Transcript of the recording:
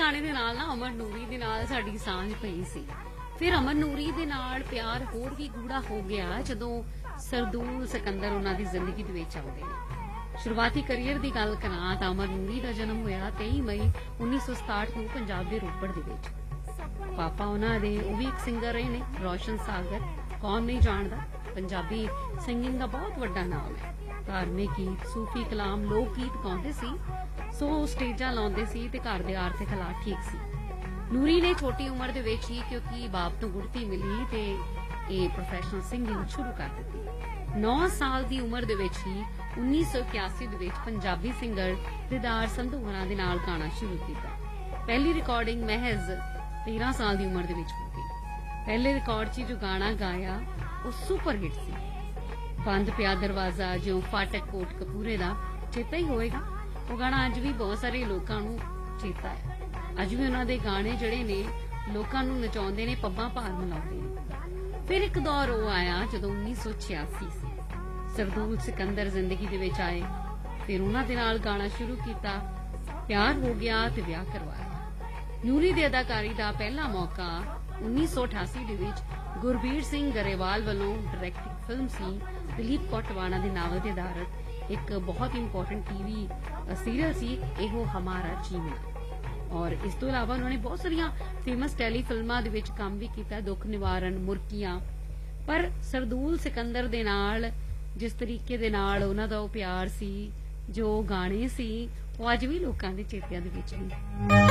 ਗਾਣੇ ਦੇ ਨਾਲ ਨਾ ਅਮਰ ਨੂਰੀ ਦੇ ਨਾਲ ਸਾਡੀ ਸਾਂਝ ਪਈ ਸੀ। ਫਿਰ ਅਮਰ ਨੂਰੀ ਦੇ ਨਾਲ ਪਿਆਰ ਹੋਰ ਵੀ ਗੂੜਾ ਹੋ ਗਿਆ ਜਦੋਂ ਸਰਦੂਲ ਸਿਕੰਦਰ ਉਹਨਾਂ ਦੀ ਜ਼ਿੰਦਗੀ ਦੇ ਵਿੱਚ ਆਉਂਦੇ ਨੇ। ਸ਼ੁਰੂਆਤੀ ਕਰੀਅਰ ਦੀ ਗੱਲ ਕਰਾਂ ਤਾਂ ਅਮਰ ਨੂਰੀ ਦਾ ਜਨਮ ਹੋਇਆ 23 ਮਈ 1967 ਨੂੰ ਪੰਜਾਬ ਦੇ ਰੋਪੜ ਦੇ ਵਿੱਚ। ਪਾਪਾ ਉਹਨਾਂ ਦੇ ਉਹ ਵੀ ਇੱਕ ਸਿੰਗਰ ਰਹੇ ਨੇ, ਰੋਸ਼ਨ ਸਾਗਰ। ਕੌਣ ਨਹੀਂ ਜਾਣਦਾ, ਪੰਜਾਬੀ ਸਿੰਗਿੰਗ ਦਾ ਬਹੁਤ ਵੱਡਾ ਨਾਮ ਹੈ। ਧਾਰਮਿਕ ਗੀਤ, ਸੂਫੀ ਕਲਾਮ, ਲੋਕ ਗੀਤ ਗਾਉਂਦੇ ਸੀ, ਸੋ ਸਟੇਜਾਂ ਲਾਉਂਦੇ ਸੀ ਤੇ ਘਰ ਦੇ ਆਰਥਿਕ ਹਾਲਾਤ ਠੀਕ ਸੀ। ਨੂਰੀ ਨੇ ਛੋਟੀ ਉਮਰ ਦੇ ਵਿੱਚ ਹੀ, ਕਿਉਂਕਿ ਬਾਪ ਤੋਂ ਗੁੜਤੀ ਮਿਲੀ, ਤੇ ਇਹ ਪ੍ਰੋਫੈਸ਼ਨਲ ਸਿੰਗਿੰਗ ਸ਼ੁਰੂ ਕਰ ਦਿੱਤੀ। 9 ਸਾਲ ਦੀ ਉਮਰ ਦੇ ਵਿੱਚ ਹੀ 1981 ਦੇ ਵਿੱਚ ਪੰਜਾਬੀ ਸਿੰਗਰ ਦਿਦਾਰ ਸੰਧੂ ਹੋਰਾਂ ਦੇ ਨਾਲ ਗਾਣਾ ਸ਼ੁਰੂ ਕੀਤਾ। ਪਹਿਲੀ ਰਿਕਾਰਡਿੰਗ ਮਹਿਜ਼ 13 ਸਾਲ ਦੀ ਉਮਰ ਦੇ ਵਿੱਚ ਹੋ ਗਈ। ਪਹਿਲੇ ਰਿਕਾਰਡ 'ਚ ਜੋ ਗਾਣਾ ਗਾਇਆ ਉਹ ਸੁਪਰ ਹਿੱਟ ਸੀ, ਬੰਦ ਪਿਆ ਦਰਵਾਜ਼ਾ, ਜੋ ਫਾਟਕ ਕੋਟ ਕਪੂਰੇ ਦਾ ਚੇਤਾ ਹੀ ਹੋਏਗਾ। ਉਹ ਗਾਣਾ ਅੱਜ ਵੀ ਬਹੁਤ ਸਾਰੇ ਲੋਕਾਂ ਨੂੰ ਚੇਤਾ ਹੈ। ਅੱਜ ਵੀ ਉਹਨਾਂ ਦੇ ਗਾਣੇ ਜਿਹੜੇ ਨੇ ਲੋਕਾਂ ਨੂੰ ਨਚਾਉਂਦੇ ਨੇ, ਪੱਬਾਂ ਭਾਰ ਮਨਾਉਂਦੇ ਨੇ। ਫਿਰ ਇੱਕ ਦੌਰ ਉਹ ਆਇਆ ਜਦੋਂ 1986 ਸੀ, ਸਰਦੂਲ ਸਿਕੰਦਰ ਜ਼ਿੰਦਗੀ ਦੇ ਵਿੱਚ ਆਏ। ਫਿਰ ਉਹਨਾਂ ਦੇ ਨਾਲ ਗਾਣਾ ਸ਼ੁਰੂ ਕੀਤਾ, ਪਿਆਰ ਹੋ ਗਿਆ ਤੇ ਵਿਆਹ ਕਰਵਾਇਆ। ਨੂਰੀ ਦੀ ਅਦਾਕਾਰੀ ਦਾ ਪਹਿਲਾ ਮੌਕਾ 1988 ਦੇ ਵਿੱਚ ਗੁਰਬੀਰ ਸਿੰਘ ਗਰੇਵਾਲ ਵੱਲੋਂ ਡਾਇਰੈਕਟਿੰਗ ਫਿਲਮ ਸੀ ਦਿਲੀਪ ਕੋਟਵਾਣਾ ਦੇ ਨਾਵਲ ਤੇ ਆਧਾਰਿਤ ਇੱਕ ਬਹੁਤ ਇੰਪੋਰਟੈਂਟ ਟੀਵੀ ਸੀਰੀਅਲ ਸੀ, ਇਹੋ ਹਮਾਰਾ ਜੀਵਨ। ਔਰ ਇਸ ਤੋਂ ਇਲਾਵਾ ਉਹਨਾਂ ਨੇ ਬਹੁਤ ਸਾਰੀਆਂ ਫੇਮਸ ਟੈਲੀ ਫਿਲਮਾਂ ਦੇ ਵਿੱਚ ਕੰਮ ਵੀ ਕੀਤਾ, ਦੁੱਖ ਨਿਵਾਰਨ, ਮੁਰਕੀਆਂ। ਪਰ ਸਰਦੂਲ ਸਿਕੰਦਰ ਦੇ ਨਾਲ ਜਿਸ ਤਰੀਕੇ ਦੇ ਨਾਲ ਉਹਨਾਂ ਦਾ ਉਹ ਪਿਆਰ ਸੀ, ਜੋ ਗਾਣੇ ਸੀ, ਉਹ ਅੱਜ ਵੀ ਲੋਕਾਂ ਦੇ ਚੇਤਿਆਂ ਦੇ ਵਿੱਚ ਨੇ।